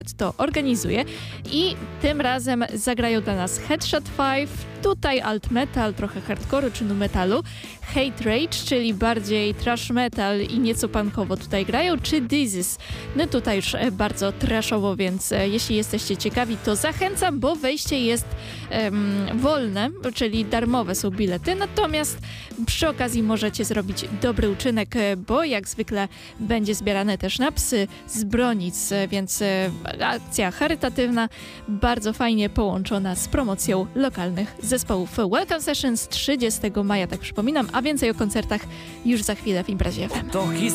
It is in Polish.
to organizuje i tym razem zagrają dla nas Headshot 5, tutaj alt metal, trochę hardcore'u czy nu metalu, Hate Rage, czyli bardziej thrash metal i nieco punkowo tutaj grają, czy This, no tutaj już bardzo trashowo, więc jeśli jesteście ciekawi, to zachęcam, bo wejście jest wolne, czyli darmowe są bilety, natomiast przy okazji możecie zrobić dobry uczynek, bo jak zwykle będzie zbierane też na psy z bronic, więc akcja charytatywna, bardzo fajnie połączona z promocją lokalnych zespołów. Welcome Sessions 30 maja, tak przypominam, a więcej o koncertach już za chwilę w Imprezie FM.